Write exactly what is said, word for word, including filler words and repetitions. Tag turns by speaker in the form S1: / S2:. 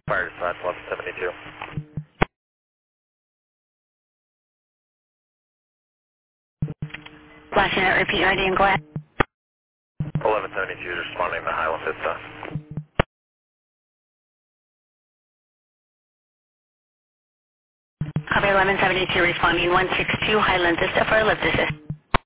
S1: Fire dispatch eleven seventy-two.
S2: Last unit, repeat your I D and go ahead.
S1: eleven seventy-two is responding to Highland Vista.
S2: Copy eleven seventy-two responding one six two Highland Vista for a lift assist.